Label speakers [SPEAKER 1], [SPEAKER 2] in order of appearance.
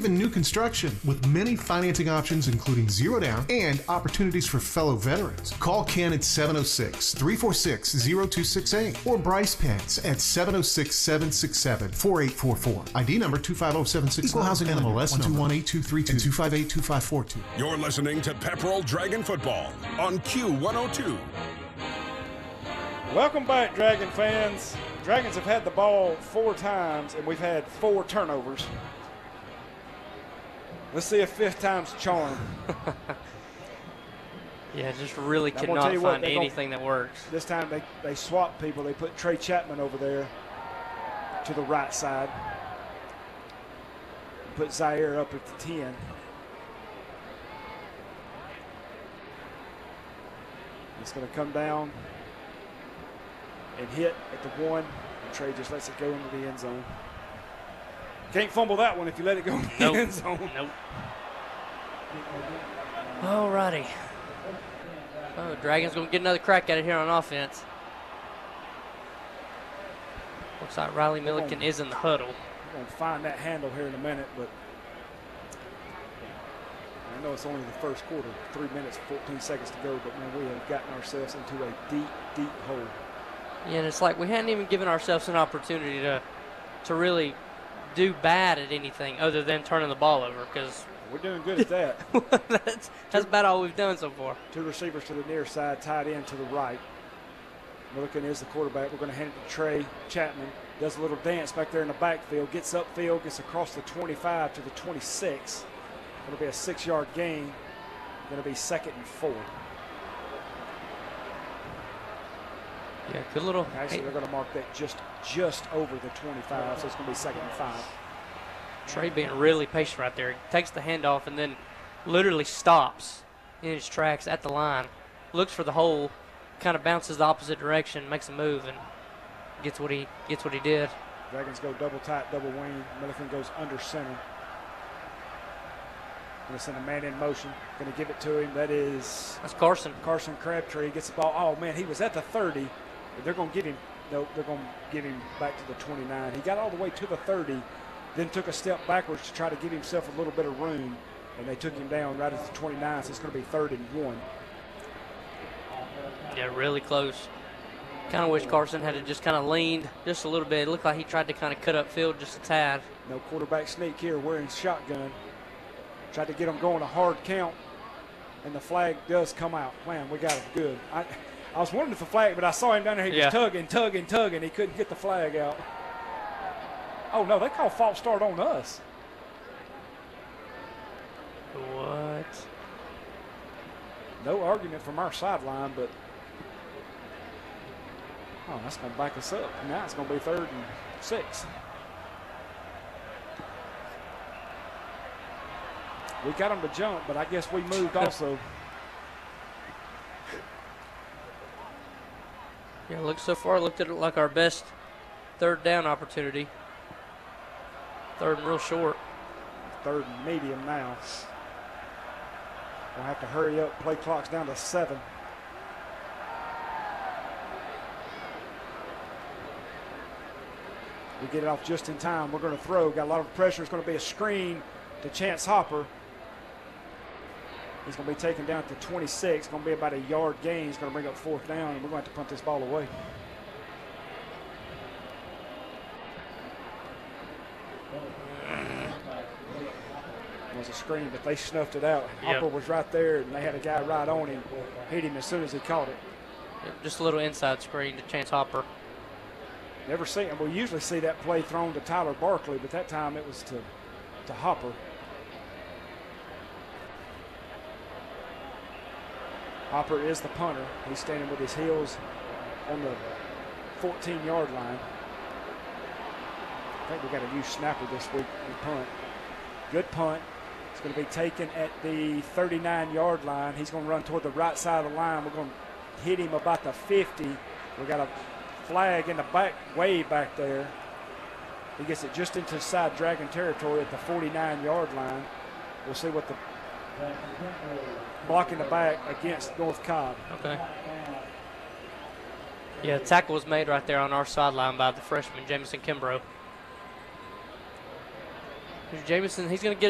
[SPEAKER 1] even new construction, with many financing options including zero down and opportunities for fellow veterans. Call Ken at 706-346-0268 or Bryce Pence at 706-767-4844. ID number 250769. Equal housing NMLS 1218232 and 2582542.
[SPEAKER 2] You're listening to Pepperell Dragon Football on Q102.
[SPEAKER 3] Welcome back, Dragon fans. Dragons have had the ball 4 times, and we've had 4 turnovers. Let's see if fifth time's charm.
[SPEAKER 4] Yeah, just really could not find anything that works.
[SPEAKER 3] This time they swapped people. They put Trey Chapman over there to the right side. Put Zaire up at the 10. It's going to come down and hit at the 1. And Trey just lets it go into the end zone. Can't fumble that one if you let it go in the end zone.
[SPEAKER 4] Nope. All righty. Oh, Dragons going to get another crack at it here on offense. Looks like Riley Milliken is in the huddle.
[SPEAKER 3] We're going to find that handle here in a minute, but I know it's only the first quarter, 3 minutes, 14 seconds to go, but man, we have gotten ourselves into a deep, deep hole.
[SPEAKER 4] Yeah, and it's like we hadn't even given ourselves an opportunity to really do bad at anything other than turning the ball over, because
[SPEAKER 3] we're doing good at that.
[SPEAKER 4] that's about all we've done so far.
[SPEAKER 3] 2 receivers to the near side, tight end to the right. Milliken is the quarterback. We're going to hand it to Trey Chapman. Does a little dance back there in the backfield. Gets upfield, gets across the 25 to the 26. Going to be a 6-yard gain. Going to be 2nd and 4.
[SPEAKER 4] Yeah, good little.
[SPEAKER 3] Actually, they're going to mark that just over the 25, so it's going to be 2nd and 5.
[SPEAKER 4] Trey being really patient right there. He takes the handoff and then literally stops in his tracks at the line. Looks for the hole, kind of bounces the opposite direction, makes a move, and gets what he did.
[SPEAKER 3] Dragons go double tight, double wing. Milliken goes under center. Going to send a man in motion. Going to give it to him. That's
[SPEAKER 4] Carson.
[SPEAKER 3] Carson Crabtree gets the ball. Oh man, he was at the 30. But they're going to give him. No, they're going to give him back to the 29. He got all the way to the 30, then took a step backwards to try to give himself a little bit of room, and they took him down right at the 29. So it's going to be 3rd and 1.
[SPEAKER 4] Yeah, really close. Kind of wish Carson had just kind of leaned just a little bit. It looked like he tried to kind of cut up field just a tad.
[SPEAKER 3] No quarterback sneak here, wearing shotgun. Tried to get him going a hard count, and the flag does come out. Man, we got him good. I was wondering if the flag, but I saw him down there. He was tugging. He couldn't get the flag out. Oh, no, they call false start on us.
[SPEAKER 4] What?
[SPEAKER 3] No argument from our sideline, but that's going to back us up. Now it's going to be 3rd and 6. We got them to jump, but I guess we moved also.
[SPEAKER 4] Yeah, so far looked at it like our best 3rd down opportunity. 3rd and real short.
[SPEAKER 3] 3rd and medium now. We'll have to hurry up. Play clock's down to 7. We get it off just in time. We're going to throw. Got a lot of pressure. It's going to be a screen to Chance Hopper. He's going to be taken down to 26. It's going to be about a yard gain. He's going to bring up 4th down, and we're going to have to punt this ball away. It was a screen, but they snuffed it out.
[SPEAKER 4] Yep.
[SPEAKER 3] Hopper was right there, and they had a guy right on him. Hit him as soon as he caught it.
[SPEAKER 4] Yep, just a little inside screen to Chance Hopper.
[SPEAKER 3] Never seen it. We usually see that play thrown to Tyler Barkley, but that time it was to Hopper. Hopper is the punter. He's standing with his heels on the 14-yard line. I think we got a new snapper this week in punt. Good punt. It's going to be taken at the 39-yard line. He's going to run toward the right side of the line. We're going to hit him about the 50. We got a flag in the back, way back there. He gets it just into side Dragon territory at the 49-yard line. We'll see what the blocking the back against North Cobb.
[SPEAKER 4] Okay. Yeah, tackle was made right there on our sideline by the freshman, Jamison Kimbrough. Jamison, he's going to get